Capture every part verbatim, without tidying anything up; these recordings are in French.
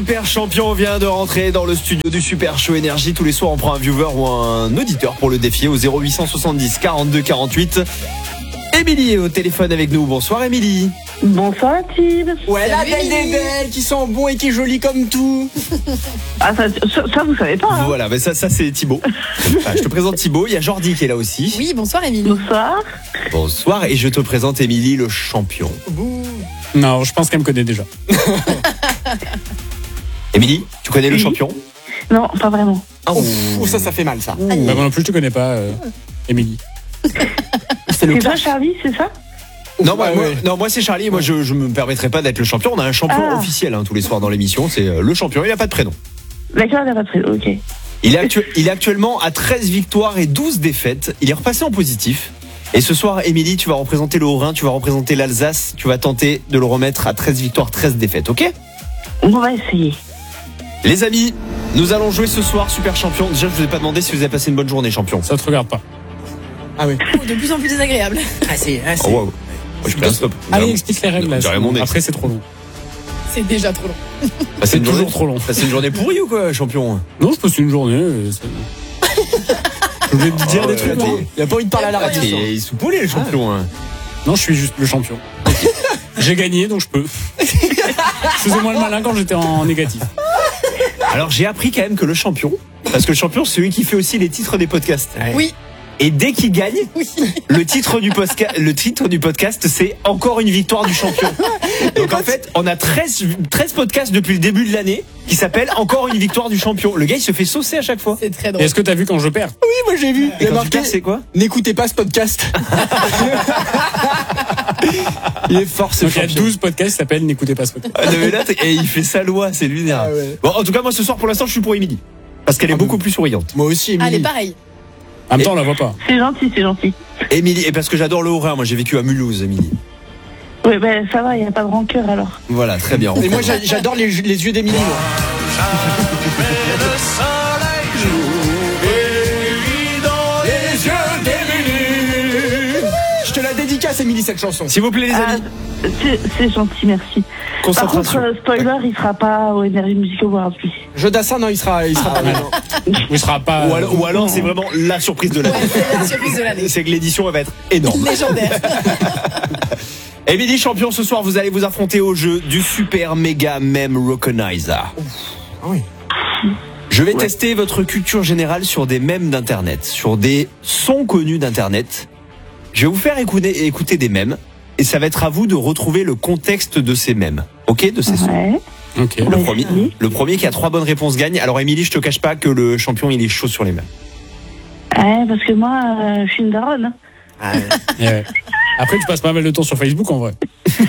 Super champion vient de rentrer dans le studio du Super Show Énergie. Tous les soirs, on prend un viewer ou un auditeur pour le défier au zéro huit cent soixante-dix quarante-deux quarante-huit. Émilie est au téléphone avec nous. Bonsoir Émilie. Bonsoir Tim. Ouais, la belle des belles, qui sent bon et qui est jolie comme tout. Ah ça, ça, ça vous savez pas hein. Voilà, mais ça, ça c'est Thibaut. Enfin, je te présente Thibaut, il y a Jordi qui est là aussi. Oui, bonsoir Émilie. Bonsoir. Bonsoir, et je te présente Émilie le champion. Non, je pense qu'elle me connaît déjà. Émilie, tu connais le Oui. champion? Non, pas vraiment. Oh, Ouh, ça, ça fait mal, ça. Bah, moi non plus, je te connais pas, euh, Émilie. C'est le C'est pas clash. Charlie, c'est ça? Non, moi, Ouais, moi- ouais. non, moi c'est Charlie. Moi, je, je me permettrai pas d'être le champion. On a un champion Ah. officiel hein, tous les soirs dans l'émission. C'est euh, le champion. Il a pas de prénom. D'accord, il a pas de prénom, ok. Il est, actu- il est actuellement à treize victoires et douze défaites. Il est repassé en positif. Et ce soir, Émilie, tu vas représenter le Haut-Rhin, tu vas représenter l'Alsace. Tu vas tenter de le remettre à treize victoires, treize défaites, ok? On va essayer. Les amis, nous allons jouer ce soir Super Champion. Déjà, je vous ai pas demandé si vous avez passé une bonne journée, champion. Ça te regarde pas. Ah oui. Oh, de plus en plus désagréable. Ah, c'est. Ah, Oh, c'est- wow. Moi, je fais un stop. Allez, J'ai- explique les règles là. j'ai rien demandé. Après, c'est trop long. C'est déjà trop long. passé C'est une toujours journée- trop long. passé une journée pourrie ou quoi, champion? Non, je passe une journée. euh, c'est- Je voulais te dire Oh, des ouais, trucs. là, non t'es- Il a pas envie de parler à la Ah, radio. t'es soupoulé, le champion. hein. Non, je suis juste le champion. J'ai gagné, donc je peux. Je faisais moins le malin quand j'étais en négatif. Alors j'ai appris quand même que le champion, parce que le champion c'est celui qui fait aussi les titres des podcasts. Oui, Et dès qu'il gagne, oui. le titre du podcast, le titre du podcast c'est encore une victoire du champion. Donc en fait, on a treize, treize podcasts depuis le début de l'année qui s'appellent encore une victoire du champion. Le gars il se fait saucer à chaque fois. C'est très Et drôle. est-ce que t'as vu quand je perds? Oui, moi j'ai vu. Et Il a quand tu marqué. perds, c'est quoi? N'écoutez pas ce podcast. Il est fort, ce Donc il y a champion. douze podcasts qui s'appellent N'écoutez pas ce podcast. Ah, non, mais là, t'es- et il fait sa loi, c'est lunaire. Ah ouais. Bon, en tout cas moi ce soir pour l'instant je suis pour Émilie. Parce qu'elle est Ah beaucoup bon. plus souriante. Moi aussi, Émilie. Allez, pareil. En même temps, on la voit pas. C'est gentil, c'est gentil. Émilie, et parce que j'adore le Haut-Rhin, moi j'ai vécu à Mulhouse, Émilie. Oui, ben ça va, il n'y a pas de rancœur alors. Voilà, très bien. Et moi, j'a- j'adore les, les yeux d'Émilie. moi. Je te la dédicace, Émilie, cette chanson. S'il vous plaît les Ah, amis, c'est c'est gentil, merci. Par contre, concentration. euh, spoiler, il sera pas au Energy Music Awards, lui. Jodassin, non, il sera, il sera pas mal. Il sera pas. Ou alors, ou alors, c'est vraiment la surprise de l'année. Ouais, c'est la surprise de l'année. C'est que l'édition elle va être énorme. Légendaire. Émilie champion, ce soir vous allez vous affronter au jeu du Super Mega Meme Recognizer. Ah oui. Je vais tester votre culture générale sur des mèmes d'internet, sur des sons connus d'internet. Je vais vous faire écouter, écouter des mèmes et ça va être à vous de retrouver le contexte de ces mèmes. Ok, de ces sons. Ouais. Ok. Le Ouais, premier, oui. le premier qui a trois bonnes réponses gagne. Alors Émilie, je te cache pas que le champion il est chaud sur les mèmes. Ouais, parce que moi, euh, je suis une daronne. hein. Ah, ouais. Et ouais. Après, tu passes pas mal de temps sur Facebook en vrai.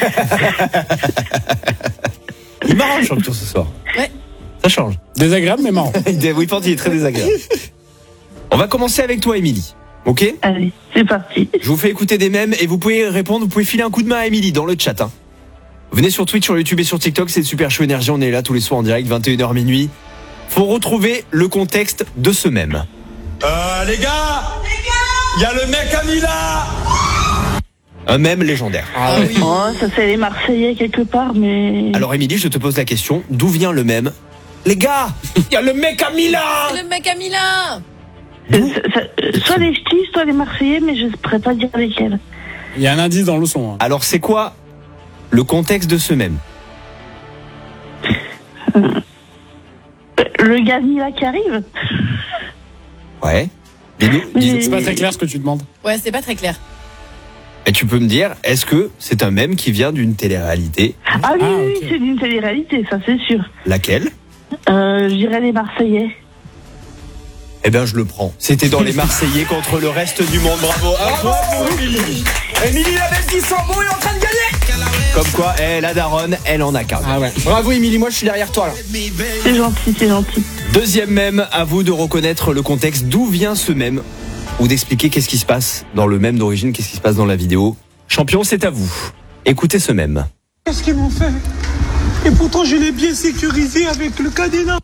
Il est marrant le champion ce soir. Ouais. Ça change. Désagréable, mais marrant. Oui, il est très désagréable. On va commencer avec toi, Émilie. Ok? Allez, c'est parti. Je vous fais écouter des mèmes et vous pouvez répondre, vous pouvez filer un coup de main à Émilie dans le chat. Hein. Venez sur Twitch, sur YouTube et sur TikTok, c'est le Super Show Énergie, on est là tous les soirs en direct, vingt et une heures minuit. Faut retrouver le contexte de ce mème. Euh, les gars Il y a le mec Amila. Un mème légendaire. Ah ouais. Oh, ça c'est les Marseillais quelque part, mais... Alors Émilie, je te pose la question, d'où vient le mème? Les gars, il y a le mec Amila. Le mec à Milan. Euh, ça- ça- euh, soit les ch'tis, soit les Marseillais, mais je ne pourrais pas dire lesquels. Il y a un indice dans le son. hein. Alors c'est quoi le contexte de ce mème? Euh, Le gaz Mila qui arrive. Ouais. Dis-nous, dis-nous. Mais- C'est pas très clair ce que tu demandes. Ouais, c'est pas très clair. Et tu peux me dire, est-ce que c'est un mème qui vient d'une télé-réalité? Ah oui, Ah, oui, ok. oui, c'est d'une télé-réalité, ça c'est sûr. Laquelle? Euh, je dirais les Marseillais. Eh bien, je le prends. C'était dans les Marseillais contre le reste du monde. Bravo. À toi, Émilie. Émilie, la belle qui sent bon, est en train de gagner. Comme quoi, eh, la daronne, elle en a qu'un. Ah ouais. Bravo, Émilie, moi je suis derrière toi là. C'est gentil, c'est gentil. Deuxième mème, à vous de reconnaître le contexte. D'où vient ce mème? Ou d'expliquer qu'est-ce qui se passe dans le mème d'origine, qu'est-ce qui se passe dans la vidéo. Champion, c'est à vous. Écoutez ce mème. Qu'est-ce qu'ils m'ont fait? Et pourtant je l'ai bien sécurisé avec le cadenas.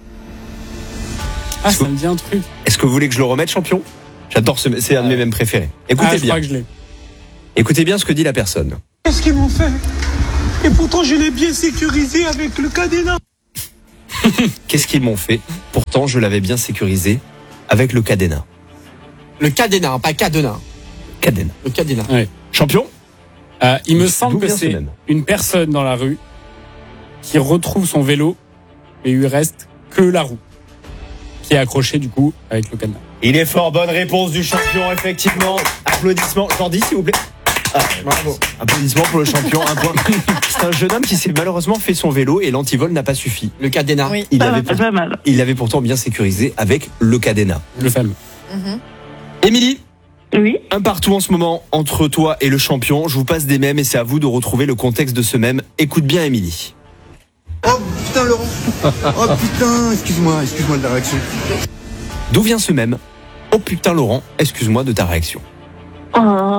Ah, ça me dit un truc. Est-ce que vous voulez que je le remette, champion? J'adore ce, c'est un de mes mèmes préférés. Écoutez Ah, je bien. crois que je l'ai. Écoutez bien ce que dit la personne. Qu'est-ce qu'ils m'ont fait? Et pourtant je l'ai bien sécurisé avec le cadenas. Qu'est-ce qu'ils m'ont fait? Pourtant, je l'avais bien sécurisé avec le cadenas. Le cadenas, pas cadenas. Cadenas. Le cadenas. Ouais. Champion? Euh, il me D'où semble que vient ce c'est même une personne dans la rue qui retrouve son vélo et il lui reste que la roue qui est accrochée du coup avec le cadenas. Il est fort, bonne réponse du champion, effectivement. Applaudissements. Jordi, s'il vous plaît. Ah, Bravo. applaudissements pour le champion, un point. C'est un jeune homme qui s'est malheureusement fait son vélo et l'antivol n'a pas suffi. Le cadenas. Oui. Il Pas avait, mal, pour- pas mal. il avait pourtant bien sécurisé avec le cadenas. Le fameux. Mhm. Émilie, Oui. un partout en ce moment entre toi et le champion. Je vous passe des mèmes et c'est à vous de retrouver le contexte de ce mème. Écoute bien, Émilie. Oh putain Laurent. Oh putain, excuse-moi, excuse-moi de la réaction. D'où vient ce mème? Oh putain, Laurent, excuse-moi de ta réaction. Oh.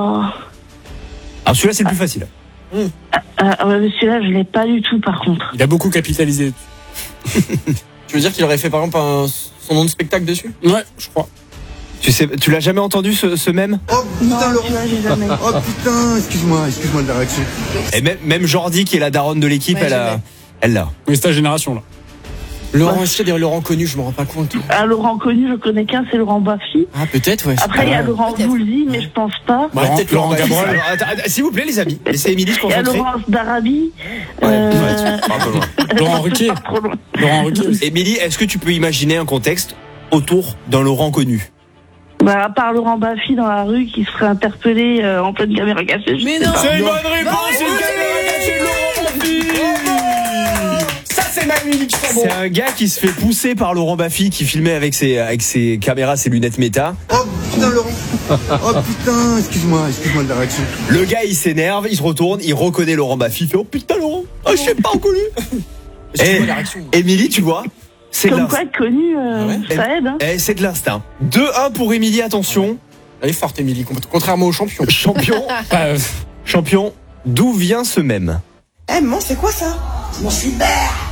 Alors celui-là, c'est le plus facile. Ah, ouais, mais celui-là, je l'ai pas du tout, par contre. Il a beaucoup capitalisé. Tu veux dire qu'il aurait fait par exemple un, son nom de spectacle dessus? Ouais, je crois. Tu sais, tu l'as jamais entendu ce, ce mème? Oh Non, putain Laurent. celui-là, j'ai jamais. Oh putain, excuse-moi, excuse-moi de la réaction. Et même, même Jordi, qui est la daronne de l'équipe, Ouais, elle je a, l'ai. elle l'a. Mais c'est ta génération là. Laurent, est-ce qu'il y a des Laurent connus? Je me rends pas compte. Ah, Laurent connu, je connais qu'un, c'est Laurent Baffy. Ah, peut-être, ouais. Après, il y a Ah, Laurent peut-être. Voulzy, mais je pense pas. ouais, Laurent- peut-être Laurent Laurent Cabrol. Baffy. Alors, attends, attends, s'il vous plaît, les amis, laissez Émilie se Il y a concentrer. Laurence d'Arabie. Ouais, Euh, ouais, un peu loin. Laurent Ruquier. pas trop loin. Laurent Ruquier aussi. Émilie, est-ce que tu peux imaginer un contexte autour d'un Laurent connu? Bah, à part Laurent Baffy dans la rue qui se ferait interpeller euh, en pleine caméra cachée. je Mais sais non. pas. C'est une Non. bonne réponse, Non, c'est une oui. caméra cachée de Laurent Baffy. Ça, c'est ma musique, c'est bon. C'est un gars qui se fait pousser par Laurent Baffy qui filmait avec ses, avec ses caméras, ses lunettes méta. Oh putain Laurent. Oh putain, excuse-moi, excuse-moi de la réaction. Le gars, il s'énerve, il se retourne, il reconnaît Laurent Baffy, il fait oh putain Laurent, oh je sais pas reconnu. Excuse-moi Eh, de la réaction. Émilie, tu vois, c'est de Comme quoi, l'instinct. être connu, euh, Ah ouais ça aide. Hein. Eh, c'est de l'instinct. deux un pour Émilie, attention. Elle est forte, Émilie, contrairement au champion. Champion, Bah, euh, champion, d'où vient ce mème? Eh maman, c'est quoi ça? Mon slipper.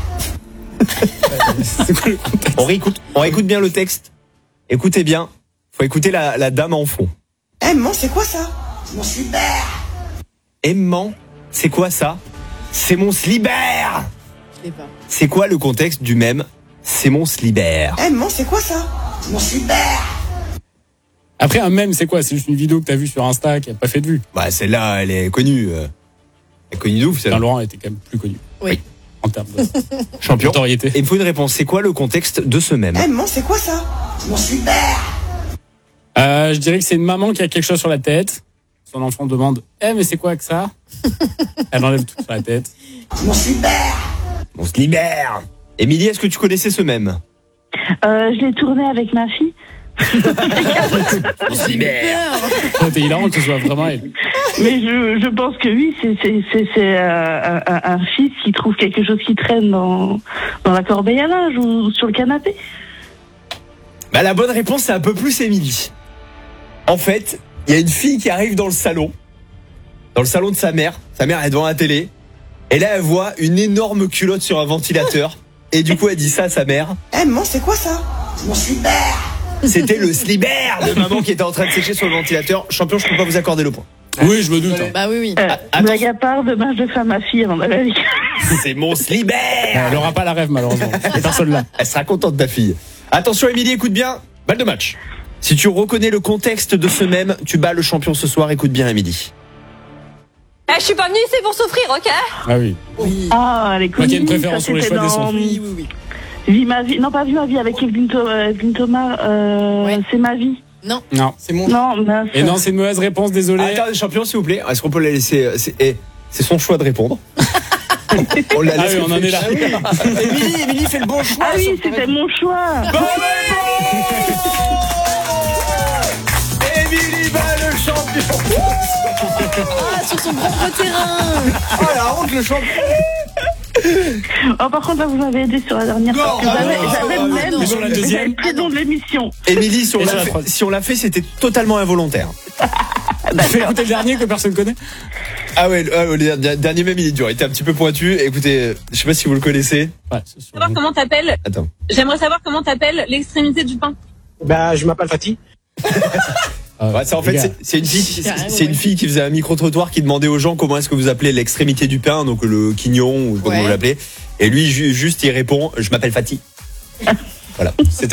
c'est quoi le contexte? On réécoute, on réécoute bien le texte. Écoutez bien, faut écouter la, la dame en fond. Eh maman, c'est quoi ça? Mon slipper. Aimant, c'est quoi ça? C'est mon slibert. Je l'ai pas. C'est quoi le contexte du mème? C'est mon slibert. Eh maman, c'est quoi ça? Mon slipper. Après, un mème, c'est quoi? C'est juste une vidéo que t'as vue sur Insta qui a pas fait de vue. Bah celle-là, elle est connue. euh. Elle est connue de ouf, Enfin, celle-là. Laurent était quand même plus connu. Oui. En termes de Champion. notoriété. Et il me faut une réponse. C'est quoi le contexte de ce mème? Eh maman, c'est quoi ça? Mon slipper. Euh, je dirais que c'est une maman qui a quelque chose sur la tête. Son enfant demande Eh, mais c'est quoi que ça? Elle enlève tout sur la tête. Mon slipper. On se libère. Émilie, est-ce que tu connaissais ce mème? Euh, je l'ai tourné avec ma fille. On se libère. C'était hilarant que ce soit vraiment elle. Mais je, je pense que oui, c'est, c'est, c'est, c'est euh, un, un fils qui trouve quelque chose qui traîne dans, dans la corbeille à linge ou sur le canapé. Bah la bonne réponse, c'est un peu plus Émilie. En fait, il y a une fille qui arrive dans le salon. Dans le salon de sa mère. Sa mère est devant la télé. Et là, elle voit une énorme culotte sur un ventilateur. Et du coup, elle dit ça à sa mère. Eh maman, c'est quoi ça? Mon slipper. C'était le slibert de maman qui était en train de sécher sur le ventilateur. Champion, je peux pas vous accorder le point. Oui, je me doute. hein. Bah oui, oui. Euh, attends. blague à part, demain je le fais à ma fille avant d'aller avec. C'est mon slibert. Elle aura pas la rêve, malheureusement. Il y a personne là. Elle sera contente, ta fille. Attention, Émilie, écoute bien. Balle de match. Si tu reconnais le contexte de ce mème, tu bats le champion ce soir. Écoute bien, Émilie. Eh, je suis pas venue ici pour souffrir, ok? Ah oui. Oui. Ah, elle est Moi connue. qui ai une préférence ça, sur les c'était choix des dans sons. Oui, oui, oui. Vie ma vie. Non, pas Vie ma vie avec Evelyne Thomas. Evelyne Thomas euh, Ouais. C'est ma vie. Non. Non. C'est mon. Non, mince. Et non, c'est une mauvaise réponse, désolé. Attends, champion, s'il vous plaît. Est-ce qu'on peut la laisser C'est eh, c'est son choix de répondre. On la Ah laisse oui, on en est là. réfléchir. Émilie, Émilie fait le bon choix. Ah oui, sur le c'était terrain. mon choix. Émilie bat le champion. Ah, sur son propre terrain. Oh la honte, le champion. Oh, par contre, là, vous m'avez aidé sur la dernière Non, parce que ah j'avais, non, j'avais ah le non, même. mais sur la deuxième J'avais le prénom de l'émission. Émilie, si on Et sur l'a la fait, troisième. si on l'a fait, c'était totalement involontaire. Fais écouter le dernier que personne connaît. Ah ouais, le, ah ouais, le der- dernier même il est dur. Il était un petit peu pointu. Écoutez, je sais pas si vous le connaissez. Ouais, c'est sur- Savoir comment t'appelles. Attends. J'aimerais savoir comment t'appelles l'extrémité du pain. Bah, je m'appelle Fatih. Ah Ah, Ouais, c'est en les fait gars. c'est- c'est une fille, qui- Carrément, c'est une ouais. fille qui faisait un micro trottoir qui demandait aux gens comment est-ce que vous appelez l'extrémité du pain, donc le quignon ou comment Ouais. vous l'appelez. Et lui ju- juste il répond, je m'appelle Fatih. Voilà. C'était